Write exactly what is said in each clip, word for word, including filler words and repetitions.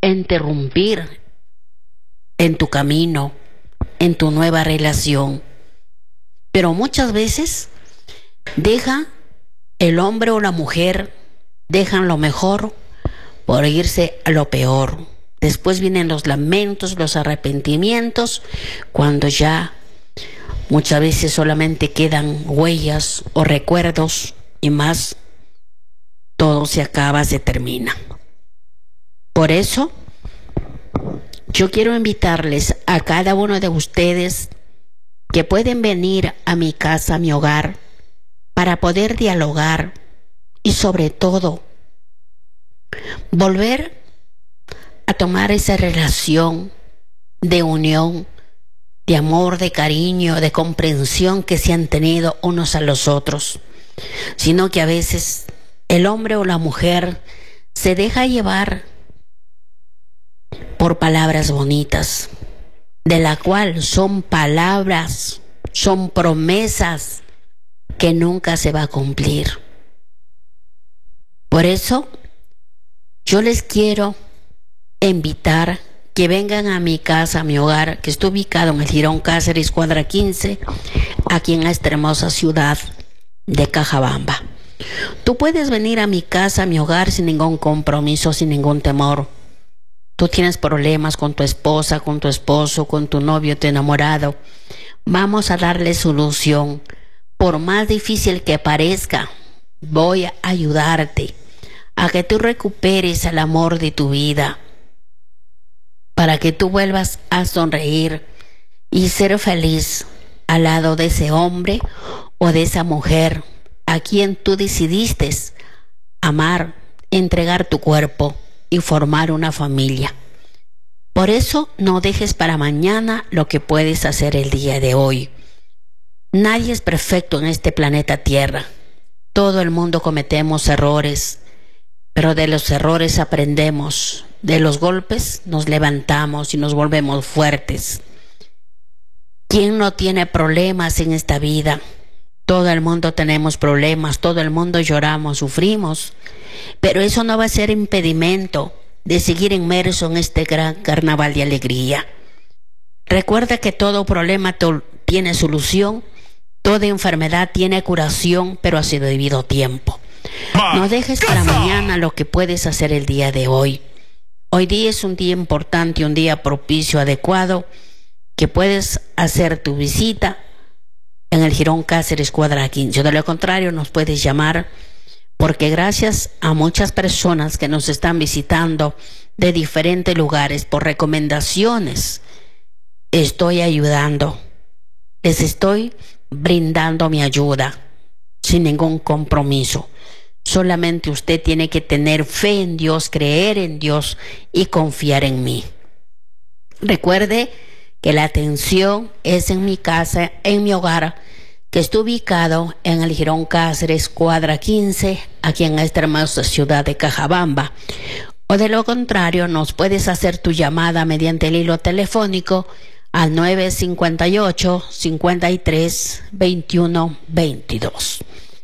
interrumpir en tu camino, en tu nueva relación. Pero muchas veces deja el hombre o la mujer, dejan lo mejor por irse a lo peor. Después vienen los lamentos, los arrepentimientos, cuando ya muchas veces solamente quedan huellas o recuerdos y más, todo se acaba, se termina. Por eso, yo quiero invitarles a cada uno de ustedes que pueden venir a mi casa, a mi hogar, para poder dialogar y sobre todo volver a tomar esa relación de unión, de amor, de cariño, de comprensión que se han tenido unos a los otros, sino que a veces el hombre o la mujer se deja llevar por palabras bonitas, de la cual son palabras, son promesas que nunca se va a cumplir. Por eso yo les quiero invitar que vengan a mi casa, a mi hogar, que está ubicado en el Girón Cáceres, cuadra quince, aquí en esta hermosa ciudad de Cajabamba. Tú puedes venir a mi casa, a mi hogar, sin ningún compromiso, sin ningún temor. Tú tienes problemas con tu esposa, con tu esposo, con tu novio, tu enamorado. Vamos a darle solución. Por más difícil que parezca, voy a ayudarte a que tú recuperes el amor de tu vida, para que tú vuelvas a sonreír y ser feliz al lado de ese hombre o de esa mujer a quien tú decidiste amar, entregar tu cuerpo y formar una familia. Por eso no dejes para mañana lo que puedes hacer el día de hoy. Nadie es perfecto en este planeta Tierra. Todo el mundo cometemos errores, pero de los errores aprendemos. De los golpes nos levantamos y nos volvemos fuertes. ¿Quién no tiene problemas en esta vida? Todo el mundo tenemos problemas, todo el mundo lloramos, sufrimos, pero eso no va a ser impedimento de seguir inmerso en este gran carnaval de alegría. Recuerda que todo problema tiene solución, toda enfermedad tiene curación, pero a su debido tiempo. No dejes para mañana lo que puedes hacer el día de hoy. Hoy día es un día importante, un día propicio, adecuado, que puedes hacer tu visita en el Girón Cáceres, cuadra quince. De lo contrario, nos puedes llamar, porque gracias a muchas personas que nos están visitando de diferentes lugares, por recomendaciones, estoy ayudando. Les estoy brindando mi ayuda sin ningún compromiso. Solamente usted tiene que tener fe en Dios, creer en Dios y confiar en mí. Recuerde que la atención es en mi casa, en mi hogar, que está ubicado en el Girón Cáceres, cuadra quince, aquí en esta hermosa ciudad de Cajabamba. O de lo contrario, nos puedes hacer tu llamada mediante el hilo telefónico al nueve cinco ocho, cinco tres, veintiuno veintidós.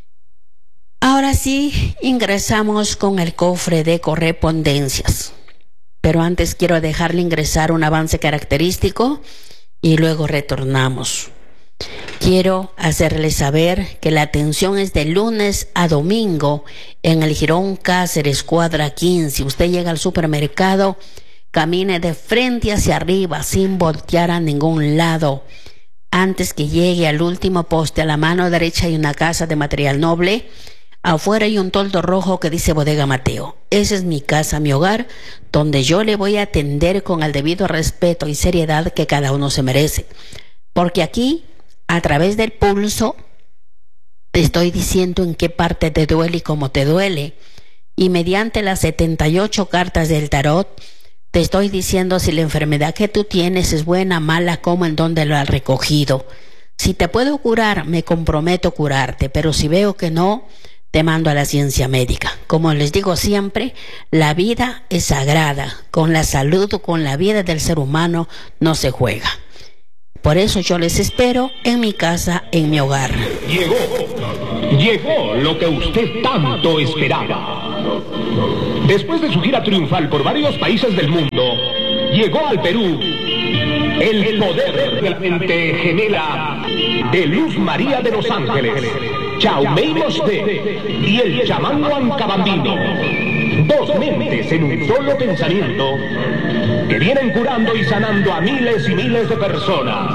Ahora sí, ingresamos con el cofre de correspondencias. Pero antes quiero dejarle ingresar un avance característico y luego retornamos. Quiero hacerles saber que la atención es de lunes a domingo en el Girón Cáceres, cuadra quince. Usted llega al supermercado, camine de frente hacia arriba sin voltear a ningún lado. Antes que llegue al último poste, a la mano derecha hay una casa de material noble. Afuera hay un toldo rojo que dice Bodega Mateo. Esa es mi casa, mi hogar, donde yo le voy a atender con el debido respeto y seriedad que cada uno se merece. Porque aquí, a través del pulso, te estoy diciendo en qué parte te duele y cómo te duele. Y mediante las setenta y ocho cartas del tarot, te estoy diciendo si la enfermedad que tú tienes es buena, mala, cómo, en dónde lo has recogido. Si te puedo curar, me comprometo a curarte, pero si veo que no, te mando a la ciencia médica. Como les digo siempre, la vida es sagrada. Con la salud o con la vida del ser humano no se juega. Por eso yo les espero en mi casa, en mi hogar. Llegó, llegó lo que usted tanto esperaba. Después de su gira triunfal por varios países del mundo, llegó al Perú el poder de la mente gemela de Luz María de los Ángeles, Chaumei Mosté y el chamán Huancabambino. Dos mentes en un solo pensamiento que vienen curando y sanando a miles y miles de personas.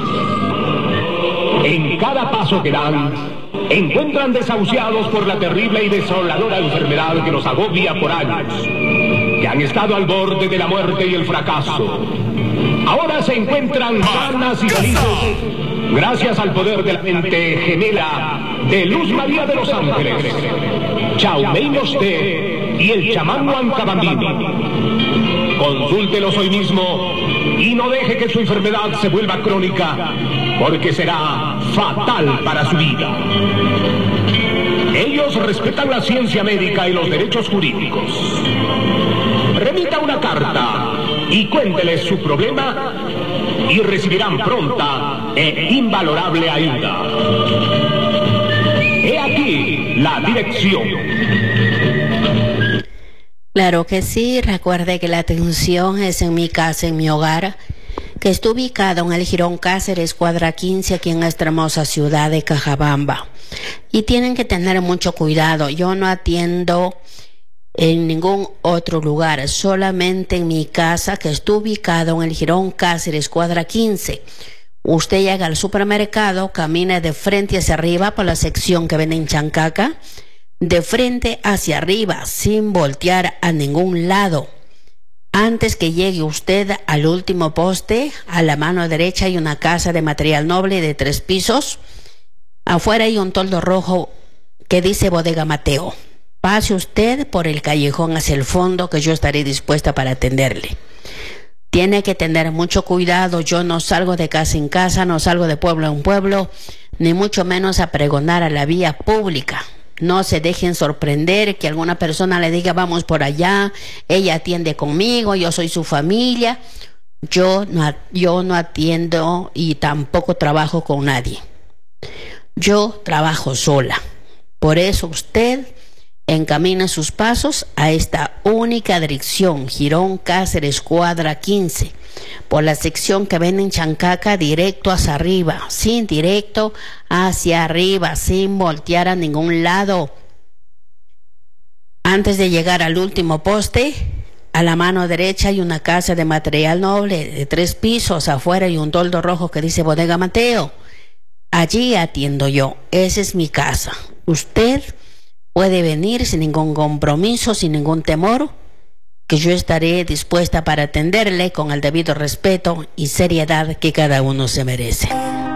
En cada paso que dan, encuentran desahuciados por la terrible y desoladora enfermedad que los agobia por años, que han estado al borde de la muerte y el fracaso. Ahora se encuentran sanas y felices gracias al poder de la mente gemela de Luz María de los Ángeles, Chaumei Mosté y el chamán Huancabambino. Consúltelos hoy mismo y no deje que su enfermedad se vuelva crónica, porque será fatal para su vida. Ellos respetan la ciencia médica y los derechos jurídicos. Remita una carta y cuénteles su problema y recibirán pronta e invalorable ayuda. He aquí la dirección. Claro que sí, recuerde que la atención es en mi casa, en mi hogar, que está ubicado en el Jirón Cáceres, cuadra quince, aquí en esta hermosa ciudad de Cajabamba. Y tienen que tener mucho cuidado. Yo no atiendo en ningún otro lugar, solamente en mi casa, que está ubicado en el Jirón Cáceres, cuadra quince. Usted llega al supermercado, camina de frente hacia arriba por la sección que vende en Chancaca, de frente hacia arriba, sin voltear a ningún lado. Antes que llegue usted al último poste, a la mano derecha hay una casa de material noble de tres pisos. Afuera hay un toldo rojo que dice Bodega Mateo. Pase usted por el callejón hacia el fondo, que yo estaré dispuesta para atenderle. Tiene que tener mucho cuidado. Yo no salgo de casa en casa, no salgo de pueblo en pueblo, ni mucho menos a pregonar a la vía pública. No se dejen sorprender que alguna persona le diga vamos por allá, ella atiende conmigo, yo soy su familia. Yo no, yo no atiendo y tampoco trabajo con nadie. Yo trabajo sola. Por eso usted encamina sus pasos a esta única dirección, Jirón Cáceres, cuadra quince, por la sección que ven en Chancaca, directo hacia arriba, sin directo hacia arriba, sin voltear a ningún lado. Antes de llegar al último poste, a la mano derecha hay una casa de material noble de tres pisos, afuera hay un toldo rojo que dice Bodega Mateo. Allí atiendo yo, esa es mi casa. Usted puede venir sin ningún compromiso, sin ningún temor, que yo estaré dispuesta para atenderle con el debido respeto y seriedad que cada uno se merece.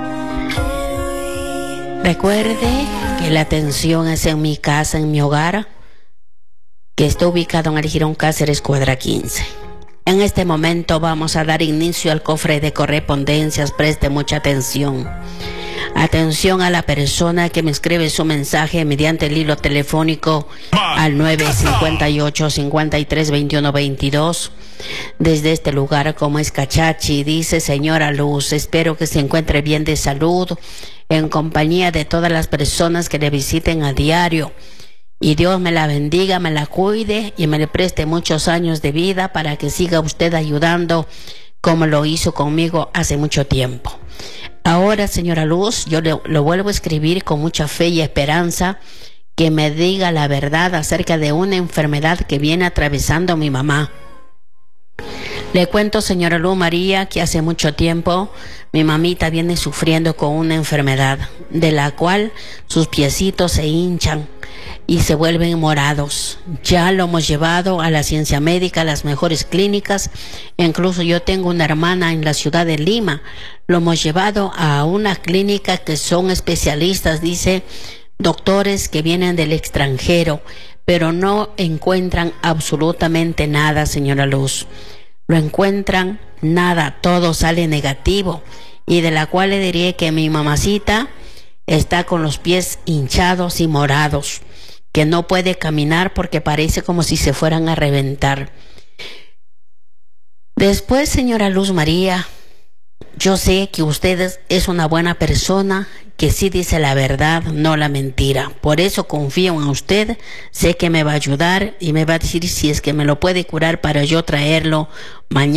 Recuerde que la atención es en mi casa, en mi hogar, que está ubicado en el Jirón Cáceres, cuadra quince. En este momento vamos a dar inicio al cofre de correspondencias. Preste mucha atención. Atención a la persona que me escribe su mensaje mediante el hilo telefónico al nueve cinco ocho, cinco tres, dos uno dos dos. Desde este lugar, como es Cachachi, dice: señora Luz, espero que se encuentre bien de salud, en compañía de todas las personas que le visiten a diario. Y Dios me la bendiga, me la cuide y me le preste muchos años de vida para que siga usted ayudando como lo hizo conmigo hace mucho tiempo. Ahora, señora Luz, yo le, lo vuelvo a escribir con mucha fe y esperanza, que me diga la verdad acerca de una enfermedad que viene atravesando mi mamá. Le cuento, señora Luz María, que hace mucho tiempo mi mamita viene sufriendo con una enfermedad, de la cual sus piecitos se hinchan y se vuelven morados. Ya lo hemos llevado a la ciencia médica, a las mejores clínicas. Incluso yo tengo una hermana en la ciudad de Lima. Lo hemos llevado a una clínica que son especialistas, dice, doctores que vienen del extranjero, pero no encuentran absolutamente nada, señora Luz. Lo encuentran nada, todo sale negativo, y de la cual le diré que mi mamacita está con los pies hinchados y morados, que no puede caminar porque parece como si se fueran a reventar. Después, señora Luz María, Yo sé que usted es una buena persona, que sí dice la verdad, no la mentira. Por eso confío en usted, sé que me va a ayudar y me va a decir si es que me lo puede curar para yo traerlo mañana